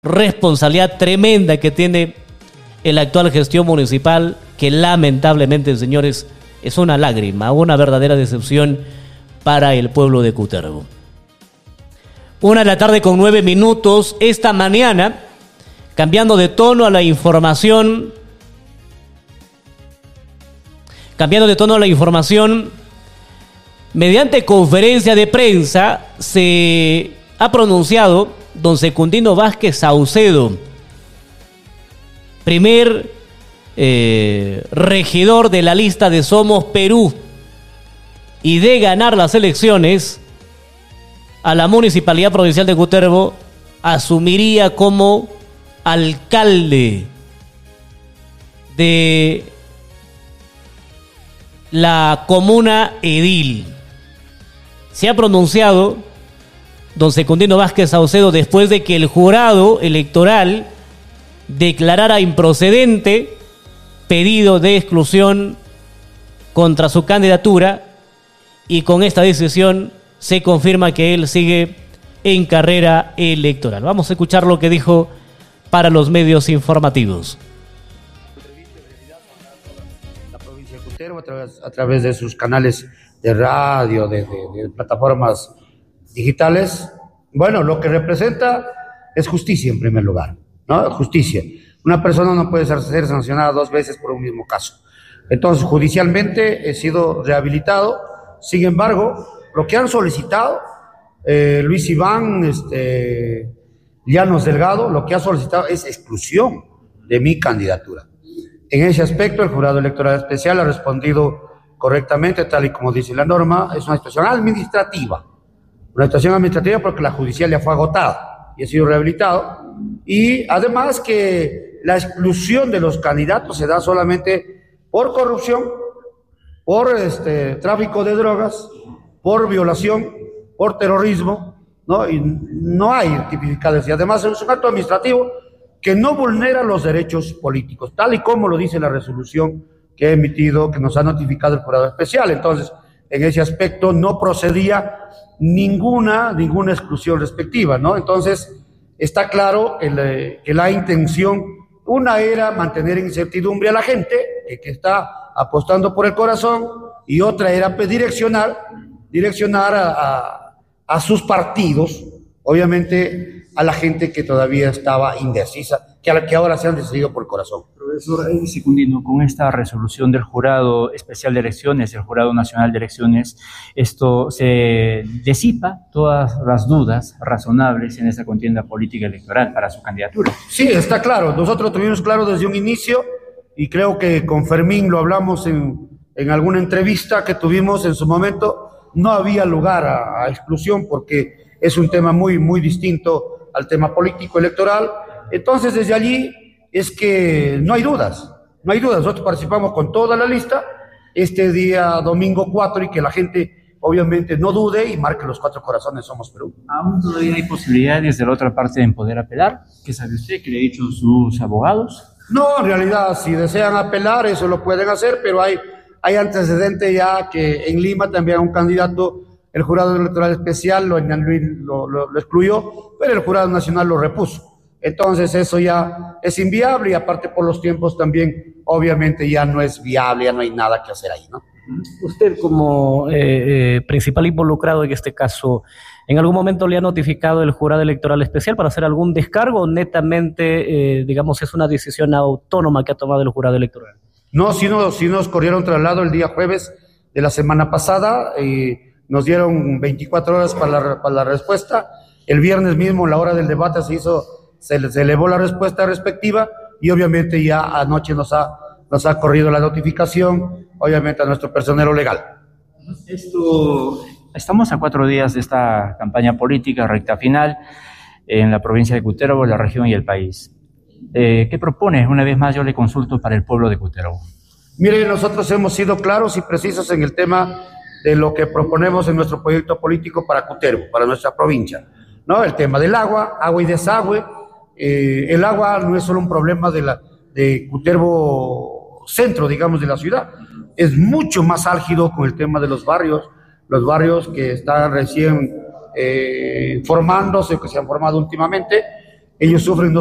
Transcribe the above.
responsabilidad tremenda que tiene en la actual gestión municipal, que lamentablemente, señores, es una lágrima, una verdadera decepción para el pueblo de Cutervo. 1:09 p.m. esta mañana, cambiando de tono a la información, mediante conferencia de prensa se ha pronunciado don Secundino Vázquez Saucedo, primer regidor de la lista de Somos Perú, y de ganar las elecciones a la Municipalidad Provincial de Cutervo, asumiría como alcalde de la comuna Edil. Se ha pronunciado don Secundino Vázquez Saucedo después de que el jurado electoral declarara improcedente pedido de exclusión contra su candidatura, y con esta decisión se confirma que él sigue en carrera electoral. Vamos a escuchar lo que dijo para los medios informativos. La provincia de Cutervo, a través de sus canales de radio, de plataformas digitales, bueno, lo que representa es justicia en primer lugar, ¿no? Justicia. Una persona no puede ser sancionada 2 veces por un mismo caso. Entonces, judicialmente he sido rehabilitado. Sin embargo, lo que han solicitado Luis Iván Llanos Delgado, lo que ha solicitado es exclusión de mi candidatura. En ese aspecto, el Jurado Electoral Especial ha respondido correctamente, tal y como dice la norma. Es una situación administrativa. Una situación administrativa porque la judicial ya fue agotada y ha sido rehabilitado. Y además que la exclusión de los candidatos se da solamente por corrupción, por tráfico de drogas, por violación, por terrorismo, ¿no? Y no hay tipificados. Y además es un acto administrativo que no vulnera los derechos políticos, tal y como lo dice la resolución que ha emitido, que nos ha notificado el Jurado Especial. Entonces, en ese aspecto no procedía ninguna exclusión respectiva, ¿no? Entonces, está claro que la intención, una era mantener en incertidumbre a la gente que está apostando por el corazón, y otra era direccionar a sus partidos, obviamente a la gente que todavía estaba indecisa, que ahora se han decidido por el corazón. Profesor Secundino, con esta resolución del Jurado Especial de Elecciones, el Jurado Nacional de Elecciones, esto se disipa todas las dudas razonables en esta contienda política electoral para su candidatura. Sí, está claro. Nosotros tuvimos claro desde un inicio, y creo que con Fermín lo hablamos en alguna entrevista que tuvimos en su momento, no había lugar a exclusión porque es un tema muy, muy distinto al tema político electoral. Entonces, desde allí es que no hay dudas. Nosotros participamos con toda la lista este día domingo 4, y que la gente obviamente no dude y marque los 4 corazones Somos Perú. ¿Aún todavía hay posibilidades de la otra parte en poder apelar? ¿Qué sabe usted? ¿Qué le han dicho sus abogados? No, en realidad, si desean apelar, eso lo pueden hacer, pero hay antecedente ya que en Lima también un candidato, el Jurado Electoral Especial lo excluyó, pero el Jurado Nacional lo repuso. Entonces eso ya es inviable, y aparte por los tiempos también, obviamente ya no es viable, ya no hay nada que hacer ahí, ¿no? Usted, como principal involucrado en este caso, ¿en algún momento le ha notificado el Jurado Electoral Especial para hacer algún descargo, o netamente, digamos, es una decisión autónoma que ha tomado el Jurado Electoral? No, sí nos corrieron traslado el día jueves de la semana pasada, y nos dieron 24 horas para la respuesta. El viernes mismo, la hora del debate, se elevó la respuesta respectiva, y obviamente ya anoche nos ha corrido la notificación, obviamente, a nuestro personero legal. Estamos a 4 días de esta campaña política, recta final, en la provincia de Cutervo, la región y el país. ¿Qué propone? Una vez más yo le consulto para el pueblo de Cutervo. Mire, nosotros hemos sido claros y precisos en el tema de lo que proponemos en nuestro proyecto político para Cutervo, para nuestra provincia, ¿no? El tema del agua y desagüe. El agua no es solo un problema de Cutervo centro, digamos, de la ciudad. Es mucho más álgido con el tema de los barrios que están recién formándose, que se han formado últimamente. Ellos sufren no